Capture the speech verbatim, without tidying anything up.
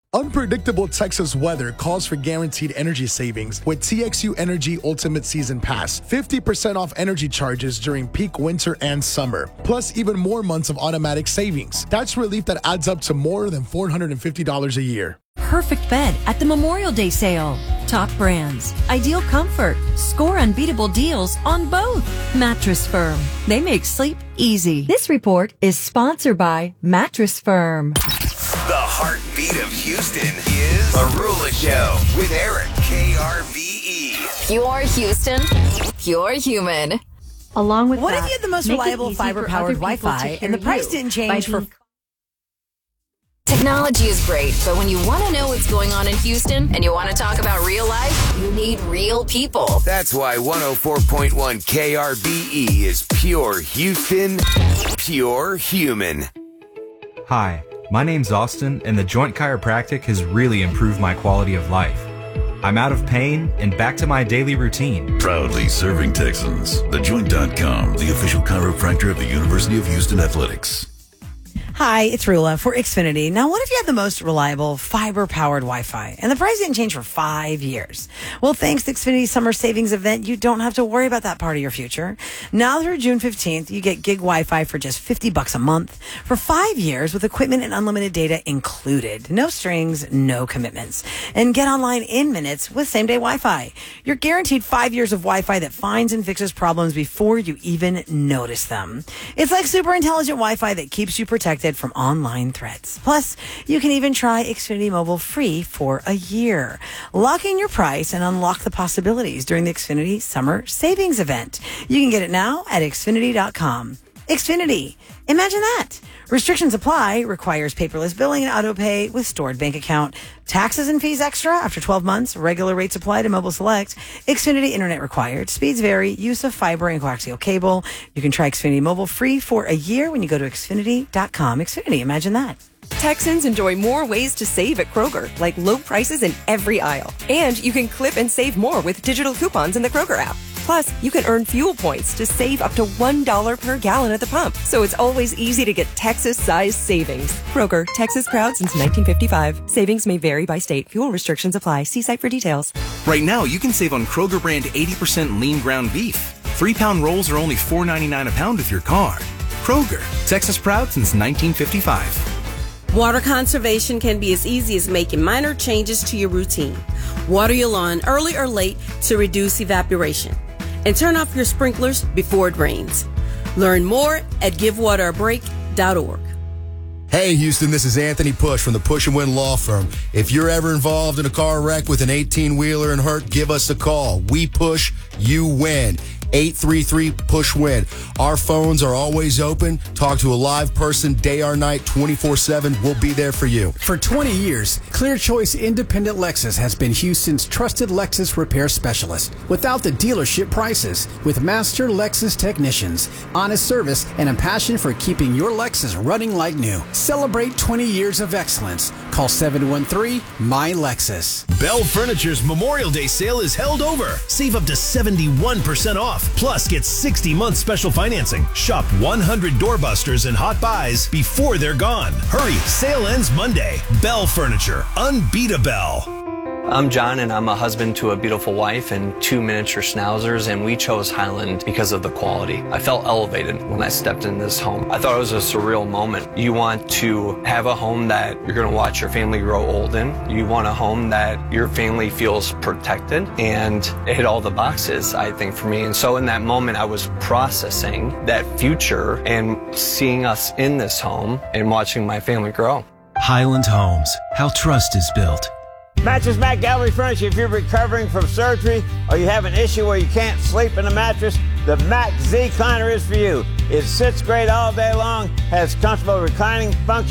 Unpredictable Texas weather calls for guaranteed energy savings with T X U Energy Ultimate Season Pass. fifty percent off energy charges during peak winter and summer. Plus even more months of automatic savings. That's relief that adds up to more than four hundred fifty dollars a year. Perfect bed at the Memorial Day sale. Top brands, ideal comfort, score unbeatable deals on both. Mattress Firm. They make sleep easy. This report is sponsored by Mattress Firm. The heartbeat of Houston is Arula Show with Eric, K R V E. Pure Houston, pure human. Along with what that, if you had the most reliable fiber-powered Wi-Fi and the price didn't change for... Technology is great, but when you want to know what's going on in Houston and you want to talk about real life, you need real people. That's why one oh four point one K R V E is pure Houston, pure human. Hi, my name's Austin, and the Joint Chiropractic has really improved my quality of life. I'm out of pain and back to my daily routine. Proudly serving Texans. The Joint dot com, the official chiropractor of the University of Houston Athletics. Hi, it's Rula for Xfinity. Now, what if you had the most reliable fiber-powered Wi-Fi and the price didn't change for five years? Well, thanks to Xfinity's summer savings event, you don't have to worry about that part of your future. Now through June fifteenth, you get gig Wi-Fi for just fifty bucks a month for five years with equipment and unlimited data included. No strings, no commitments. And get online in minutes with same-day Wi-Fi. You're guaranteed five years of Wi-Fi that finds and fixes problems before you even notice them. It's like super intelligent Wi-Fi that keeps you protected from online threats. Plus, you can even try Xfinity Mobile free for a year. Lock in your price and unlock the possibilities during the Xfinity Summer Savings Event. You can get it now at Xfinity dot com. Xfinity. Imagine that. Restrictions apply. Requires paperless billing and auto pay with stored bank account. Taxes and fees extra after twelve months. Regular rates apply to Mobile Select. Xfinity Internet required. Speeds vary. Use of fiber and coaxial cable. You can try Xfinity Mobile free for a year when you go to Xfinity dot com. Xfinity, imagine that. Texans enjoy more ways to save at Kroger, like low prices in every aisle. And you can clip and save more with digital coupons in the Kroger app. Plus, you can earn fuel points to save up to one dollar per gallon at the pump. So it's always easy to get Texas-sized savings. Kroger, Texas proud since nineteen fifty-five. Savings may vary by state. Fuel restrictions apply. See site for details. Right now, you can save on Kroger brand eighty percent lean ground beef. Three-pound rolls are only four ninety-nine a pound with your car. Kroger, Texas proud since nineteen fifty-five. Water conservation can be as easy as making minor changes to your routine. Water your lawn early or late to reduce evaporation. And turn off your sprinklers before it rains. Learn more at give water a break dot org. Hey, Houston, this is Anthony Push from the Push and Win Law Firm. If you're ever involved in a car wreck with an eighteen-wheeler and hurt, give us a call. We push, you win. eight three three push win. Our phones are always open. Talk to a live person day or night, twenty-four seven. We'll be there for you. For twenty years, Clear Choice Independent Lexus has been Houston's trusted Lexus repair specialist. Without the dealership prices, with master Lexus technicians, honest service, and a passion for keeping your Lexus running like new. Celebrate twenty years of excellence. Call seven one three, M Y Lexus. Bell Furniture's Memorial Day sale is held over. Save up to seventy-one percent off. Plus, get sixty month special financing. Shop one hundred doorbusters and hot buys before they're gone. Hurry, sale ends Monday. Bell Furniture, unbeatable. I'm John, and I'm a husband to a beautiful wife and two miniature schnauzers, and we chose Highland because of the quality. I felt elevated when I stepped in this home. I thought it was a surreal moment. You want to have a home that you're going to watch your family grow old in. You want a home that your family feels protected, and it hit all the boxes, I think, for me. And so in that moment, I was processing that future and seeing us in this home and watching my family grow. Highland Homes, how trust is built. Mattress Mac Gallery Furniture. If you're recovering from surgery or you have an issue where you can't sleep in a mattress, the Mac Z Recliner is for you. It sits great all day long, has comfortable reclining function.